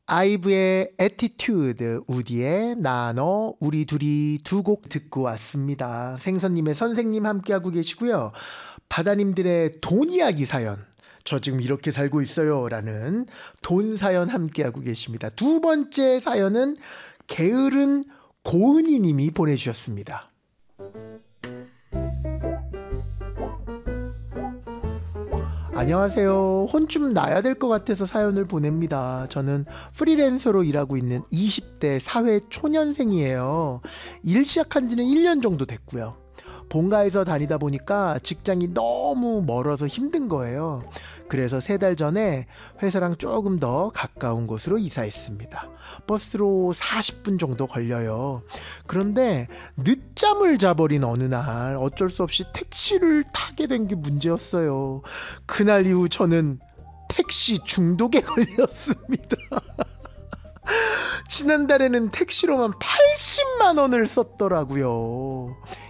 아이브의 에티튜드, 우디의 나 너 우리 둘이 두 곡 듣고 왔습니다. 생선님의 선생님 함께하고 계시고요. 바다님들의 돈 이야기 사연, 저 지금 이렇게 살고 있어요 라는 돈 사연 함께하고 계십니다. 두 번째 사연은 게으른 고은희 님이 보내주셨습니다. 안녕하세요. 혼 좀 나야 될 것 같아서 사연을 보냅니다. 저는 프리랜서로 일하고 있는 20대 사회 초년생이에요. 일 시작한 지는 1년 정도 됐고요. 본가에서 다니다 보니까 직장이 너무 멀어서 힘든 거예요. 그래서 3달 전에 회사랑 조금 더 가까운 곳으로 이사했습니다. 버스로 40분 정도 걸려요. 그런데 늦잠을 자버린 어느 날 어쩔 수 없이 택시를 타게 된 게 문제였어요. 그날 이후 저는 택시 중독에 걸렸습니다. 지난달에는 택시로만 80만 원을 썼더라고요.